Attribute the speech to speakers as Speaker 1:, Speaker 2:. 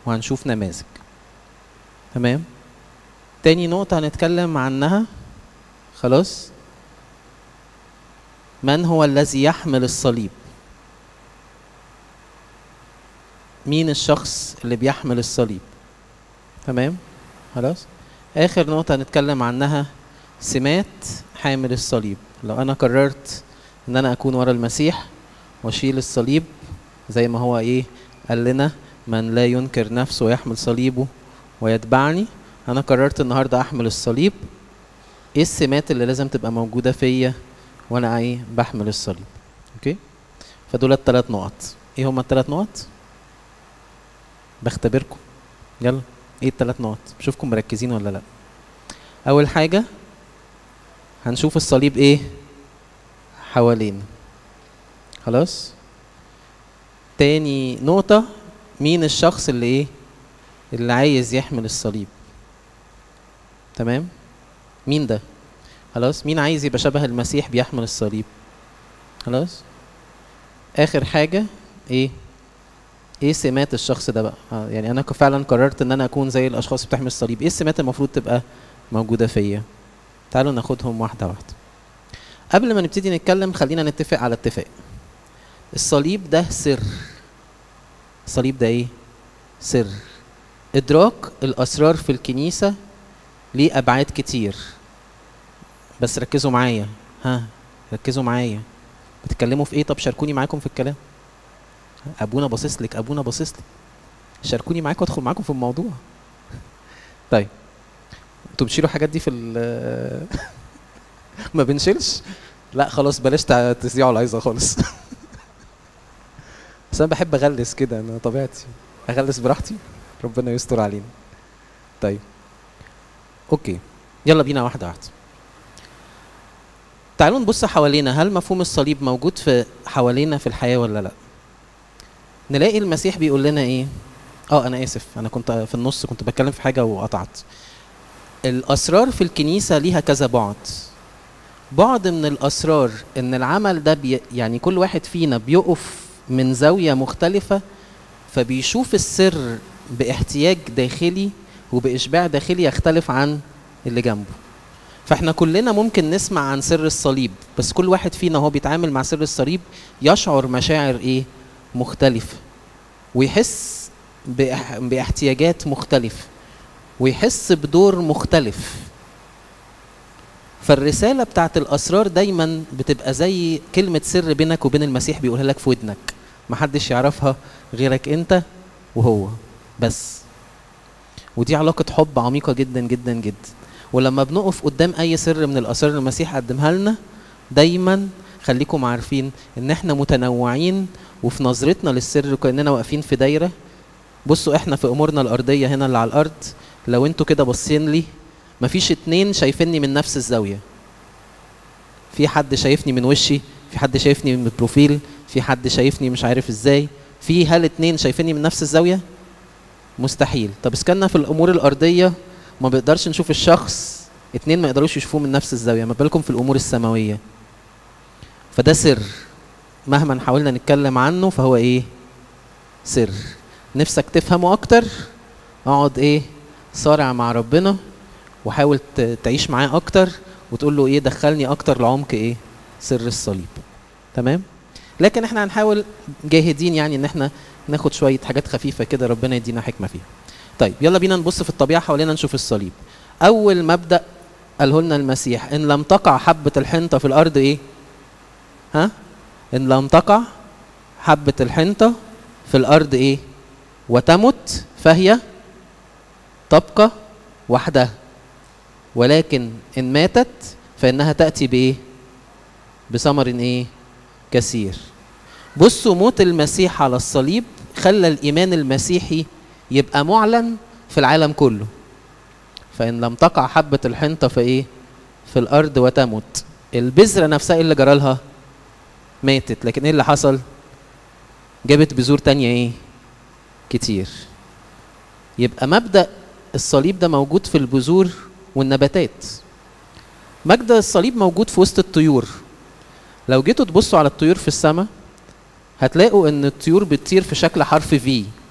Speaker 1: وهنشوف نماذج. تمام. تاني نقطة هنتكلم عنها خلاص، من هو الذي يحمل الصليب؟ مين الشخص اللي بيحمل الصليب؟ تمام خلاص. آخر نقطة هنتكلم عنها سمات حامل الصليب. لو أنا قررت إن أنا أكون ورا المسيح وأشيل الصليب زي ما هو إيه قال لنا، من لا ينكر نفسه ويحمل صليبه ويتبعني، أنا قررت النهاردة أحمل الصليب. إيه السمات اللي لازم تبقى موجودة فيا وأنا إيه بحمل الصليب؟ أوكي؟ فدول الثلاث نقط. إيه هما الثلاث نقط؟ بختبركم. يلا، إيه الثلاث نقط؟ بشوفكم مركزين ولا لأ. أول حاجة هنشوف الصليب إيه؟ حوالينا. خلاص؟ تاني نقطة، مين الشخص اللي إيه؟ اللي عايز يحمل الصليب؟ تمام؟ مين ده؟ خلاص؟ مين عايز يبقى شبه المسيح بيحمل الصليب؟ خلاص؟ آخر حاجة إيه؟ إيه سمات الشخص ده بقى؟ يعني أنا فعلا قررت إن أنا أكون زي الأشخاص بتحمل الصليب، إيه السمات المفروض تبقى موجودة فيا؟ تعالوا ناخدهم واحدة واحدة. قبل ما نبتدي نتكلم خلينا نتفق على اتفاق. الصليب ده سر. الصليب ده إيه؟ سر. إدراك الأسرار في الكنيسة ليه أبعاد كتير، بس ركزوا معايا. ركزوا معايا. بتتكلموا في إيه؟ طب شاركوني معاكم في الكلام. أبونا باصص لك، أبونا باصص لك. شاركوني معاكم وأدخل معاكم في الموضوع. طيب انتوا بتشيلوا حاجات دي في ما بنشيلش؟ لا خلاص بلاش تذيعوا العظة خالص. بس أنا بحب أغلس كده، أنا طبيعتي أغلس براحتي. ربنا يستر علينا. طيب أوكي، يلا بينا واحدة واحدة. تعالوا نبص حوالينا، هل مفهوم الصليب موجود في حوالينا في الحياة ولا لا؟ نلاقي المسيح بيقول لنا ايه؟ انا اسف، انا كنت في النص كنت بتكلم في حاجة وقطعت. الاسرار في الكنيسة ليها كذا بعد. بعد من الاسرار ان العمل ده يعني كل واحد فينا بيقف من زاوية مختلفة، فبيشوف السر باحتياج داخلي وبإشباع داخلي يختلف عن اللي جنبه. فاحنا كلنا ممكن نسمع عن سر الصليب، بس كل واحد فينا هو بيتعامل مع سر الصليب يشعر مشاعر ايه؟ مختلفة، ويحس باحتياجات مختلفة، ويحس بدور مختلف. فالرسالة بتاعت الأسرار دايما بتبقى زي كلمة سر بينك وبين المسيح بيقولها لك في ودنك، محدش يعرفها غيرك انت وهو بس. ودي علاقة حب عميقة جدا جدا جدا. ولما بنقف قدام اي سر من الاسرار اللي المسيح قدمها لنا، دايما خليكم عارفين ان احنا متنوعين، وفي نظرتنا للسر كأننا واقفين في دايرة. بصوا احنا في امورنا الارضية هنا اللي على الارض، لو انتوا كده باصين لي مفيش اتنين شايفيني من نفس الزاوية. في حد شايفني من وشي، في حد شايفني من البروفيل، في حد شايفني مش عارف ازاي. هل اتنين شايفيني من نفس الزاوية؟ مستحيل. طب اسكننا في الامور الارضية ما بيقدرش نشوف الشخص، اتنين ما يقدروش يشوفوه من نفس الزاوية، ما بالكم في الامور السماوية. فده سر مهما حاولنا نتكلم عنه فهو ايه؟ سر. نفسك تفهمه اكتر، اقعد ايه؟ صارع مع ربنا وحاول تعيش معاه اكتر وتقول له ايه؟ دخلني اكتر لعمق ايه؟ سر الصليب. تمام؟ لكن احنا هنحاول جاهدين يعني ان احنا ناخد شوية حاجات خفيفة كده ربنا يدينا حكمة فيها. طيب يلا بينا نبص في الطبيعة حوالينا نشوف الصليب. اول مبدأ قاله لنا المسيح، ان لم تقع حبة الحنطة في الارض ايه؟ ان لم تقع حبة الحنطة في الارض ايه؟ وتمت فهي تبقى وحدها، ولكن ان ماتت فانها تأتي بايه؟ بثمر ايه؟ كثير. بصوا موت المسيح على الصليب خلى الايمان المسيحي يبقى معلن في العالم كله. فان لم تقع حبة الحنطة في ايه؟ في الارض وتمت. البذرة نفسها اللي جرالها ماتت، لكن ايه اللي حصل؟ جابت بذور تانية ايه؟ كتير. يبقى مبدأ الصليب ده موجود في البذور والنباتات. مبدأ الصليب موجود في وسط الطيور. لو جيتوا تبصوا على الطيور في السماء هتلاقوا ان الطيور بتطير في شكل حرف في.